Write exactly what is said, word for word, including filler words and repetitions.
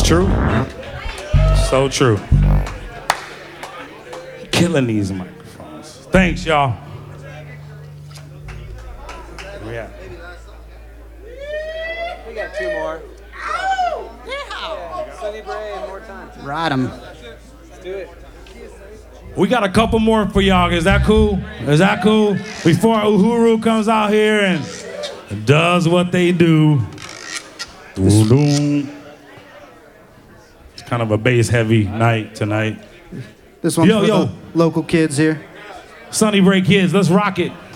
true. So true. Killing these microphones. Thanks, y'all. Yeah. We got two more. Oh, Yeah, Sonny Bray and more time. ride him. Let's do it. We got a couple more for y'all. Is that cool? Is that cool? Before Uhuru comes out here and does what they do. It's kind of a bass heavy night tonight. This one's Yo, for yo. the local kids here. Sonny Bray kids, let's rock it.